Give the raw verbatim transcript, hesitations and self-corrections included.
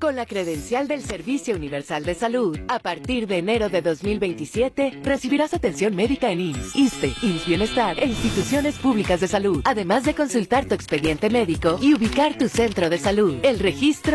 Con la credencial del Servicio Universal de Salud, a partir de enero de dos mil veintisiete, recibirás atención médica en I M S S, ISSSTE, I M S S Bienestar e instituciones públicas de salud, además de consultar tu expediente médico y ubicar tu centro de salud. El registro